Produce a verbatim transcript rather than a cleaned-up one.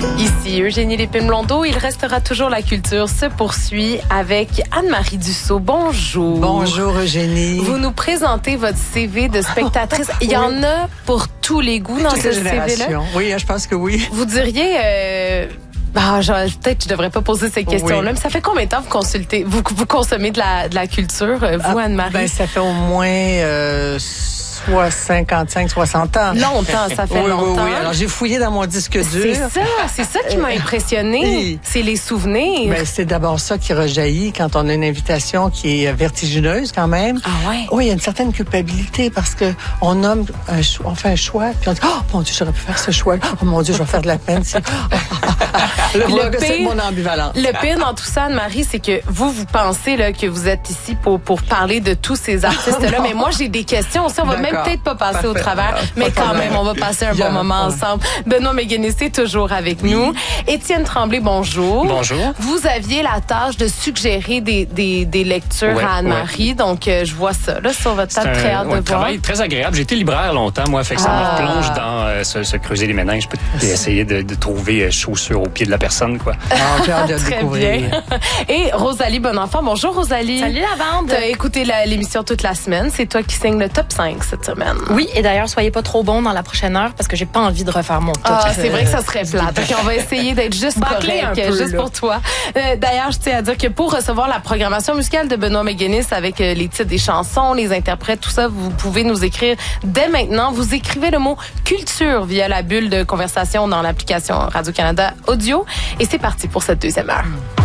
Ici Eugénie Lépine-Blondeau, il restera toujours la culture se poursuit avec Anne-Marie Dussault. Bonjour. Bonjour Eugénie. Vous nous présentez votre C V de spectatrice. Il y en a pour tous les goûts dans ce C V-là. Oui, je pense que oui. Vous diriez... Euh, bah, genre, peut-être que je devrais pas poser ces questions-là, oui. Mais ça fait combien de temps vous consultez, vous, vous consommez de la, de la culture, vous, ah, Anne-Marie? Ben, ça fait au moins euh, soit cinquante-cinq, soixante ans. Longtemps, ça fait oui, longtemps. Oui, oui, alors j'ai fouillé dans mon disque dur. C'est ça, c'est ça qui m'a impressionné. C'est les souvenirs. Ben, c'est d'abord ça qui rejaillit quand on a une invitation qui est vertigineuse quand même. Ah ouais? Oui, il y a une certaine culpabilité parce que on nomme un choix, on fait un choix, puis on dit, oh mon Dieu, j'aurais pu faire ce choix. Oh mon Dieu, je vais faire de la peine. Le, le pire, c'est mon ambivalence. Le pire dans tout ça, Anne-Marie, c'est que vous, vous pensez là, que vous êtes ici pour, pour parler de tous ces artistes-là. Mais moi, j'ai des questions aussi. On va même peut-être pas passer Parfait. Au travers, alors, mais quand même, on va passer un bon moment ensemble. Benoît Méganissé est toujours avec oui. nous. Étienne Tremblay, bonjour. Bonjour. Vous aviez la tâche de suggérer des, des, des lectures ouais, à Anne-Marie. Ouais. Donc, euh, je vois ça là, sur votre table. Très hâte ouais, de voir. Travail très agréable. J'ai été libraire longtemps, moi. Fait que ça ah. me replonge dans euh, se, se creuser les méninges. Je peux essayer de, de trouver euh, chaussures au pied de la personne, quoi. Ah, j'ai hâte de très découvrir. Bien. Et Rosalie Bonenfant. Bonjour, Rosalie. Salut, la bande. T'as écouté la, l'émission toute la semaine. C'est toi qui signes le top cinq cette semaine. Oui, et d'ailleurs, soyez pas trop bon dans la prochaine heure parce que j'ai pas envie de refaire mon top. Ah, c'est vrai que ça serait plate. Donc, on va essayer d'être juste Bâcler correct, peu, juste là. pour toi. Euh, d'ailleurs, je tiens à dire que pour recevoir la programmation musicale de Benoît Méganis avec euh, les titres des chansons, les interprètes, tout ça, vous pouvez nous écrire dès maintenant. Vous écrivez le mot culture via la bulle de conversation dans l'application Radio-Canada Audio. Et c'est parti pour cette deuxième heure.